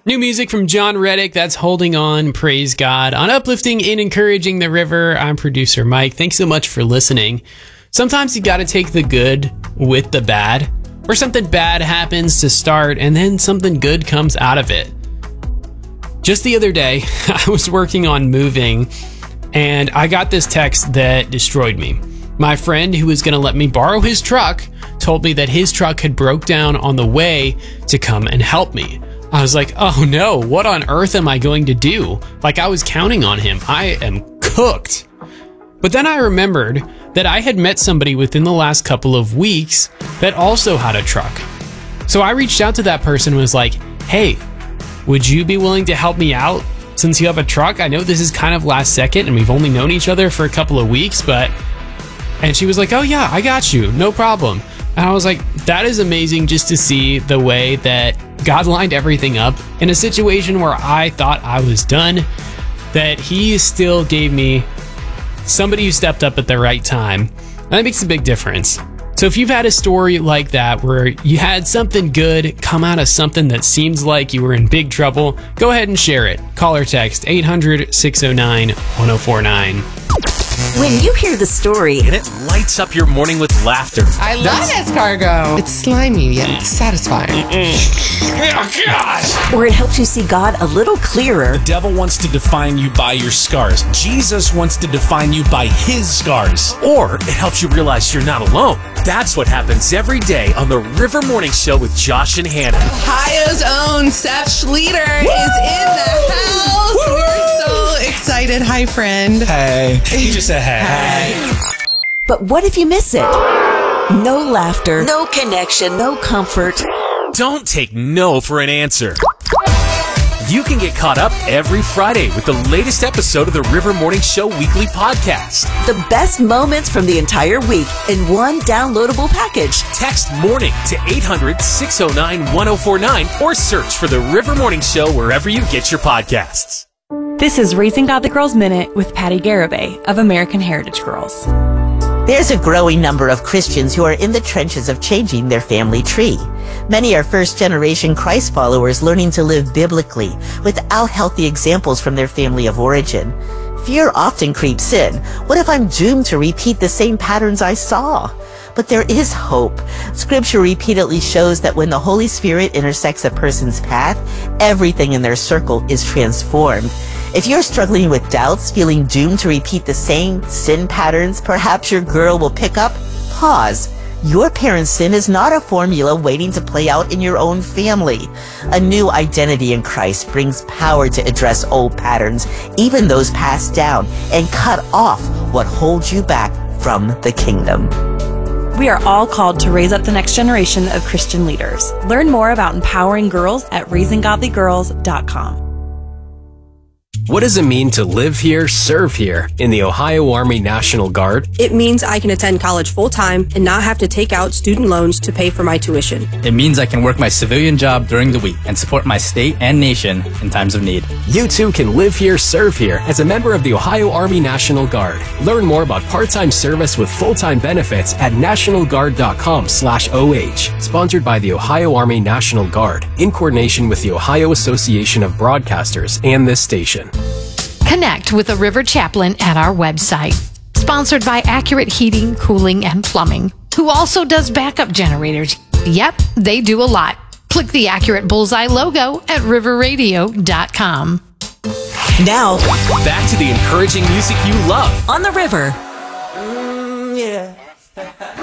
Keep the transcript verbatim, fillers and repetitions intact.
New music from John Reddick, that's Holding On, Praise God. On Uplifting and Encouraging the River, I'm producer Mike. Thanks so much for listening. Sometimes you gotta take the good with the bad, or something bad happens to start and then something good comes out of it. Just the other day, I was working on moving and I got this text that destroyed me. My friend who was gonna let me borrow his truck told me that his truck had broke down on the way to come and help me. I was like, oh no, what on earth am I going to do? Like, I was counting on him. I am cooked. But then I remembered that I had met somebody within the last couple of weeks that also had a truck. So I reached out to that person and was like, hey, would you be willing to help me out since you have a truck? I know this is kind of last second and we've only known each other for a couple of weeks, but... And she was like, oh yeah, I got you, no problem. And I was like, that is amazing just to see the way that God lined everything up in a situation where I thought I was done, that he still gave me somebody who stepped up at the right time. And that makes a big difference. So if you've had a story like that where you had something good come out of something that seems like you were in big trouble, go ahead and share it. Call or text eight hundred, six oh nine, one oh four nine. When you hear the story, and it lights up your morning with laughter. I love escargot. It's slimy yet it's satisfying. Oh, gosh. Or it helps you see God a little clearer. The devil wants to define you by your scars. Jesus wants to define you by his scars. Or it helps you realize you're not alone. That's what happens every day on the River Morning Show with Josh and Hannah. Ohio's own Seth Schleter Woo! Is in the house. Woo! We're so excited. Hi, friend. Hey. He just said hey. Hey. But what if you miss it? No laughter, no connection, no comfort. Don't take no for an answer. You can get caught up every Friday with the latest episode of the River Morning Show weekly podcast. The best moments from the entire week in one downloadable package. Text MORNING to eight hundred, six oh nine, one oh four nine or search for the River Morning Show wherever you get your podcasts. This is Raising Godly Girls Minute with Patty Garibay of American Heritage Girls. There's a growing number of Christians who are in the trenches of changing their family tree. Many are first-generation Christ followers learning to live biblically without healthy examples from their family of origin. Fear often creeps in. What if I'm doomed to repeat the same patterns I saw? But there is hope. Scripture repeatedly shows that when the Holy Spirit intersects a person's path, everything in their circle is transformed. If you're struggling with doubts, feeling doomed to repeat the same sin patterns, perhaps your girl will pick up. Pause. Your parents' sin is not a formula waiting to play out in your own family. A new identity in Christ brings power to address old patterns, even those passed down, and cut off what holds you back from the kingdom. We are all called to raise up the next generation of Christian leaders. Learn more about empowering girls at raising godly girls dot com. What does it mean to live here, serve here in the Ohio Army National Guard? It means I can attend college full-time and not have to take out student loans to pay for my tuition. It means I can work my civilian job during the week and support my state and nation in times of need. You too can live here, serve here as a member of the Ohio Army National Guard. Learn more about part-time service with full-time benefits at national guard dot com slash O H. Sponsored by the Ohio Army National Guard in coordination with the Ohio Association of Broadcasters and this station. Connect with a River Chaplain at our website. Sponsored by Accurate Heating, Cooling, and Plumbing, who also does backup generators. Yep, they do a lot. Click the Accurate Bullseye logo at river radio dot com. Now, back to the encouraging music you love on the river. Mm, yeah.